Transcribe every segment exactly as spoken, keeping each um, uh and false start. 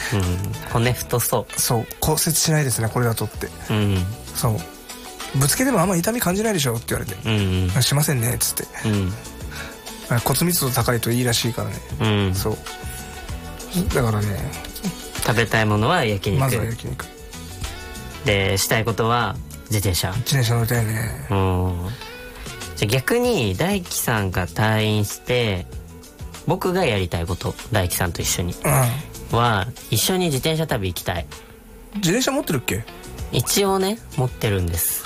うん、骨太そう。 そう、骨折しないですねこれだとって、うん、そうぶつけてもあんま痛み感じないでしょって言われて、うんうん、しませんねっつって、うん、骨密度高いといいらしいからね、うん、そうだからね、 食べたいものは焼肉、 まずは焼肉で、したいことは自転車。 自転車乗りたいね。うん。 じゃあ逆に大輝さんが退院して僕がやりたいこと、大輝さんと一緒に、うん、は一緒に自転車旅行きたい。 自転車持ってるっけ？ 一応ね、持ってるんです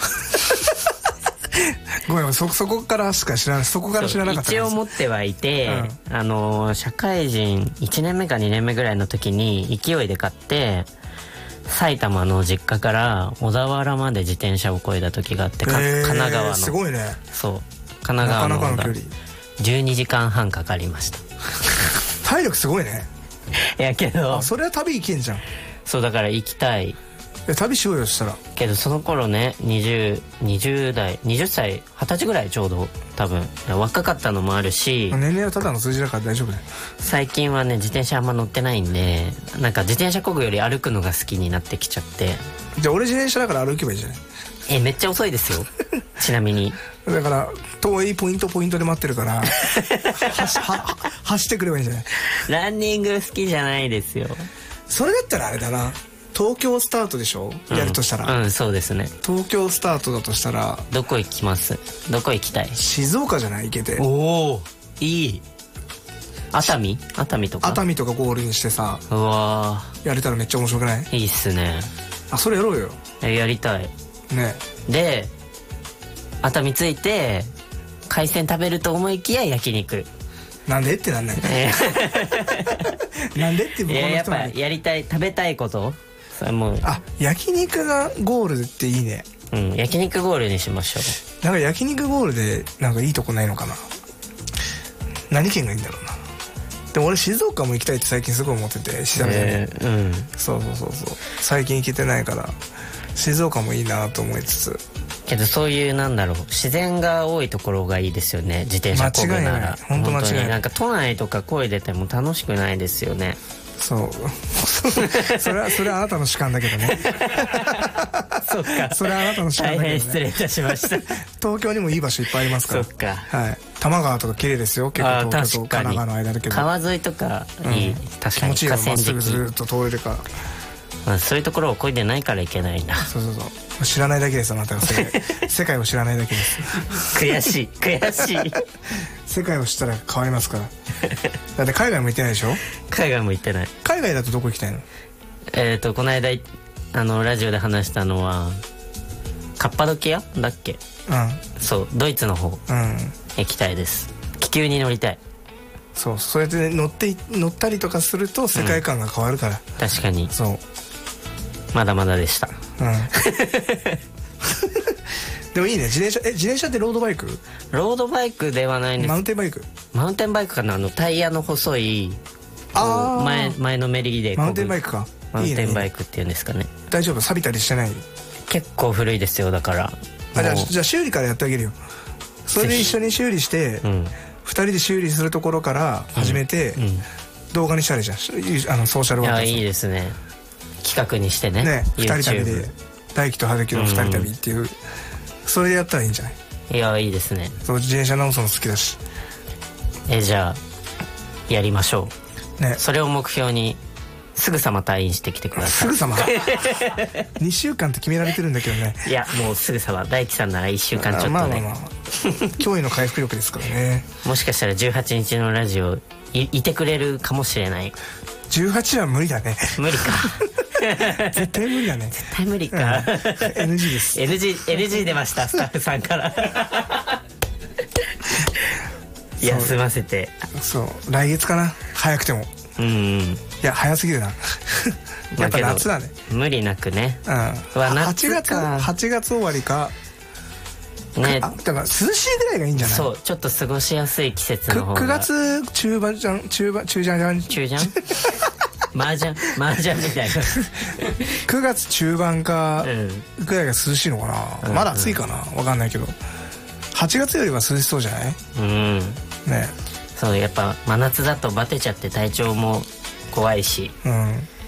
ごめん、そ, そこからしか知らない、そこから知らなかった。 一応持ってはいて、うん、あの社会人いちねんめかにねんめぐらいの時に勢いで買って、埼玉の実家から小田原まで自転車を漕いだ時があって、神奈川の、すごいね。 そう、神奈川のなかなかの距離、 じゅうにじかんはんかかりました体力すごいね。 いやけど、 あ、それは旅行けんじゃん。 そうだから行きたい。 旅しようよ、したら。 けどその頃ね、にじゅう、にじゅう代、はたち、はたちぐらいちょうど、多分若かったのもあるし、 年齢はただの数字だから大丈夫だよ。 最近はね、自転車あんま乗ってないんで、なんか自転車漕ぐより歩くのが好きになってきちゃって。 じゃあ俺自転車だから歩けばいいじゃない。 え、めっちゃ遅いですよちなみにだから遠いポイントポイントで待ってるから走, は走ってくればいいんじゃない。 ランニング好きじゃないですよ。 それだったらあれだな、東京スタートでしょ、うん、やるとしたら。 うん、そうですね。 東京スタートだとしたらどこ行きます？どこ行きたい？ 静岡じゃない？行けて。 おお、いい。熱海？熱海とか熱海とかゴールにしてさ、 うわやれたらめっちゃ面白くない？ いいっすね。 あ、それやろうよ。 え、やりたいね。 で、熱海着いて海鮮食べると思いきや焼肉。 なんでってなんない、えー、なんでって僕の人なんで。いや、やっぱやりたい、食べたいこと、それもう。 あ、焼肉がゴールっていいね。 うん、焼肉ゴールにしましょう。なんか焼肉ゴールでなんかいいとこないのかな。何県がいいんだろうな。でも俺静岡も行きたいって最近すごい思ってて、調べてね、えー、うん、そうそうそうそう、最近行けてないから静岡もいいなと思いつつ。 けどそういうなんだろう、自然が多いところがいいですよね、自転車漕ぐなら。 本当間違いない。 なんか都内とか漕いでても楽しくないですよね。 そうそれはそれはあなたの主観だけどねそっか、 それはあなたの主観だけどね。 大変失礼いたしました東京にもいい場所いっぱいありますから。 そっか、 はい、多摩川とか綺麗ですよ、結構東京と神奈川の間だけど。 川沿いとかいい、うん、確かに。 気持ちいいよ、まっすぐずっと通れるから。 まあ、そういうところを漕いでないからいけないな。 そうそうそう、知らないだけです、あなたは世界世界を知らないだけです悔しい悔しい世界を知ったら変わりますからだって海外も行ってないでしょ。 海外も行ってない。 海外だとどこ行きたいの？ えっとこの間あのラジオで話したのはカッパドキアだっけ。うん、そう、ドイツの方、うん、行きたいです。気球に乗りたい。 そう、そうやって、ね、乗って乗ったりとかすると世界観が変わるから、 うん、確かに。 そう、 まだまだでした。うんでもいいね、自転車。え、自転車ってロードバイク？ ロードバイクではないんです。 マウンテンバイク？ マウンテンバイクかな、あのタイヤの細い、あ、前前のめりでマウンテンバイクか。 マウンテンバイクっていうんですかね。 大丈夫？錆びたりしてない？ 結構古いですよ、だから。 あ、じゃあ、じゃあ修理からやってあげるよ。それで一緒に修理して、うん、ふたりで修理するところから始めて、うんうん、動画にしたらいいじゃん、あのソーシャルワーク。いや、いいですね、企画にしてね。 ね、ふたり旅で大輝と葉月のふたり旅っていう、うん、それでやったらいいんじゃない？ いや、いいですね。 そう、自転車直すの好きだし。 え、じゃあやりましょう、ね、それを目標にすぐさま退院してきてください。すぐさまにしゅうかんって決められてるんだけどね。 いや、もうすぐさま。大輝さんならいっしゅうかんちょっとね。まあまあまあ驚異の回復力ですからね。 もしかしたらじゅうはちにちのラジオ い, いてくれるかもしれない。 じゅうはちは無理だね。 無理か絶対無理だね。 絶対無理か、うん、 エヌジー です。 エヌジー, エヌジー 出ましたスタッフさんから休ませて。 そう、来月かな、早くても。うん、うん、いや、早すぎるなやっぱ夏だね。 無理なくね。うん、 はちがつはちがつ終わりかね。だから涼しいぐらいがいいんじゃない？ そう、ちょっと過ごしやすい季節の方が。 くがつ中盤じゃん、中盤中じゃんじゃん中じゃんマージャンマージャンみたいなくがつ中盤かぐらいが涼しいのかな、うん、まだ暑いかな、分かんないけどはちがつよりは涼しそうじゃない？うんね。 そう、やっぱ真夏だとバテちゃって体調も怖いし、うん、